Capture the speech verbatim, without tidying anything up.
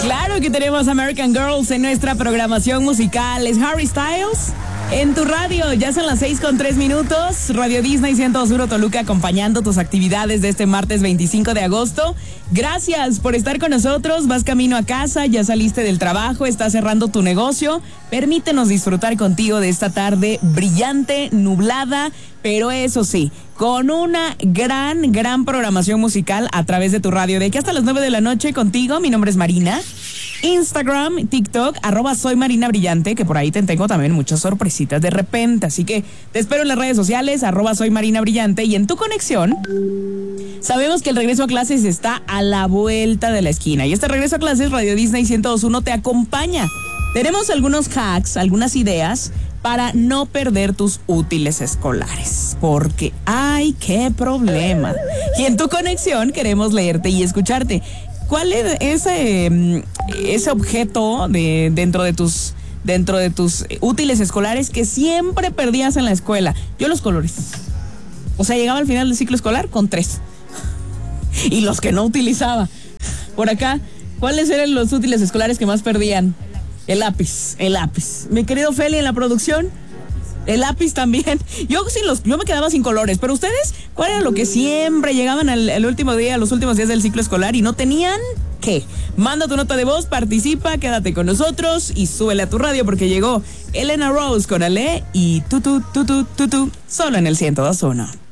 Claro que tenemos American Girls en nuestra programación musical. Es Harry Styles en tu radio. Ya son las seis con tres minutos. Radio Disney ciento dos punto uno Toluca, acompañando tus actividades de este martes veinticinco de agosto. Gracias por estar con nosotros. Vas camino a casa, ya saliste del trabajo, estás cerrando tu negocio. Permítenos disfrutar contigo de esta tarde brillante, nublada, pero eso sí, con una gran, gran programación musical a través de tu radio. De aquí hasta las nueve de la noche contigo. Mi nombre es Marina. Instagram, TikTok, arroba soy Marina Brillante, que por ahí te tengo también muchas sorpresitas de repente. Así que te espero en las redes sociales, arroba soy Marina Brillante. Y en tu conexión, sabemos que el regreso a clases está a la vuelta de la esquina. Y este regreso a clases, Radio Disney ciento dos punto uno te acompaña. Tenemos algunos hacks, algunas ideas para no perder tus útiles escolares. Porque ¡ay, qué problema! Y en tu conexión queremos leerte y escucharte. ¿Cuál es ese, ese objeto de, dentro de tus dentro de tus útiles escolares que siempre perdías en la escuela? Yo los colores. O sea, llegaba al final del ciclo escolar con tres. Y los que no utilizaba. Por acá, ¿cuáles eran los útiles escolares que más perdían? El lápiz, el lápiz. Mi querido Feli en la producción, el lápiz también. Yo sin los, yo me quedaba sin colores, pero ustedes, ¿cuál era lo que siempre llegaban al, al último día, los últimos días del ciclo escolar y no tenían qué? Manda tu nota de voz, participa, quédate con nosotros y súbele a tu radio porque llegó Elena Rose con Ale y tu tu tu tu tu tu solo en el ciento dos punto uno.